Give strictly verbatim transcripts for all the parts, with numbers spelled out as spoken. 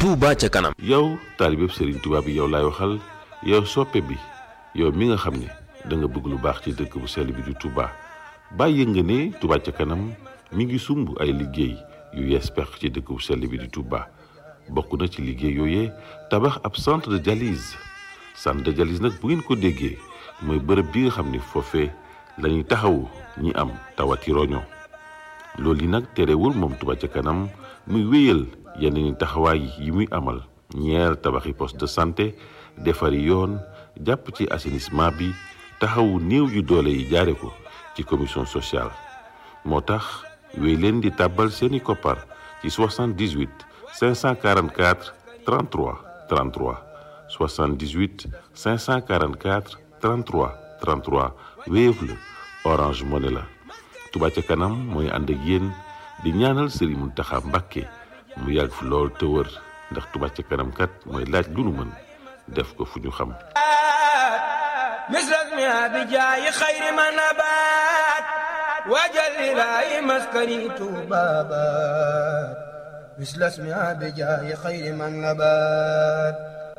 Touba ca kanam. yow taalibeb Serigne Touba bi yow laay waxal yow soppe bi yow mi nga xam ne da nga bëgg lu baax ci dëkk bu sell bi di Touba bàyyi nga ne Touba ca kanam mi ngi sumb ay liggéey yu yees pex ci dëkk bu sell bi di Touba bokk na ci liggéey yooyee tabax ab centre de dialyse centre de dialyse nag bu ngeen ko déggee mooy bërëb bi nga xam ne foofee lañuy taxawu ñi am tawati roño loolu yi nag terewul moom Touba ca kanam muy wéyal yeneen taxawaay yi muy amal ñeer tabaxi poste de santé defari yoon jàpp ci assainissement bi taxawu néew yu doole yi jaare ko ci commission sociale moo tax wéy leen di tàbbal seeni koppar ci soixante-dix-huit cinq cent quarante-quatre trente-trois trente-trois soixante-dix-huit cinq cent quarante-quatre trente-trois trente-trois Wave la Orange Money la Touba ca kanam mooy ànd ak yéen di ñaanal Serigne Mountakha Mbacké mu yàgg fi lool te wër ndax Touba ca kanam kat mooy laaj lu nu mën def ko fu ñu xam misras mi abijaayi xayri ma nabaat wajal ilaahi maskani tuubaabaat misras mi abijaayi xayri ma nabaat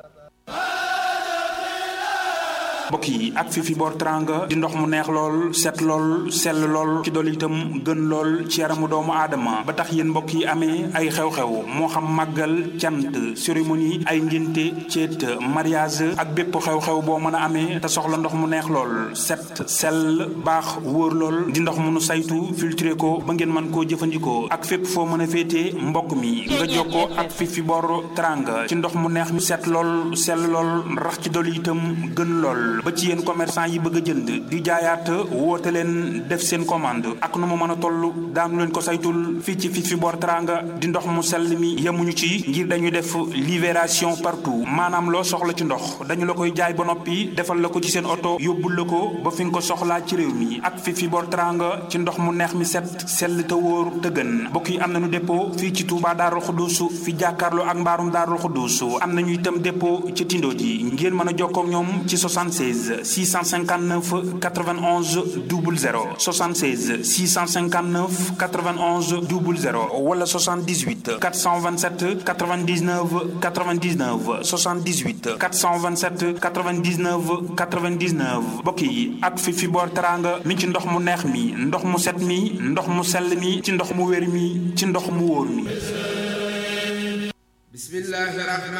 mbokk yi ak fi fi boor teranga di ndox mu neex lool set lool sell lool ci dool itam gën lool ci yaramu doomu aadama ba tax yéen mbokk yi amee ay xew-xew moo xam màggal cant cérémonie ay ngénte ceet mariage ak bépp xew-xew boo mën a amee te soxla ndox mu neex lool set sell baax wóor lool di ndox mu nu saytu filtré ko ba ngeen mën koo jëfandikoo ak fépp foo mën a féetee mbokk mi nga jokkoo ak fi fi boor teranga ci ndox mu neex mi set lool sell lool rax ci dool itam gën lool ba ci yéen commerçant yi bëgg a jënd di jaayaat woote leen def seen commande ak nu mu mën a toll daanu leen ko saytul fii ci fi fi boor teranga di ndox mu sell mi yemuñu ci ngir dañuy def livraison partout maanaam loo soxla ci ndox dañu la koy jaay ba noppi defal la ko ci seen oto yóbbul la ko ba fi nga ko soxlaa ci réew mi ak fi fi boor teranga ci ndox mu neex mi set sell te wóor te gën mbokk yi am nañu dépôt fii ci Touba Darou Khoudoss fi jàkkaarloo ak mbaarum Darou Khoudoss am nañu itam dépôt ci Tindo ji ngeen mën a jokkoo ak ñoom ci soixante-seize six cent cinquante-neuf quatre-vingt-onze zéro zéro soixante-seize six cent cinquante-neuf quatre-vingt-onze zéro zéro wala soixante-dix-huit quatre cent vingt-sept quatre-vingt-dix-neuf quatre-vingt-dix-neuf soixante-dix-huit quatre cent vingt-sept quatre-vingt-dix-neuf quatre-vingt-dix-neuf mbokk yi ak fi fi boor teranga mi ci ndox mu neex mi ndox mu set mi ndox mu sell mi ci ndox mu wér mi ci ndox mu wóor mi. bismillahir rahmanir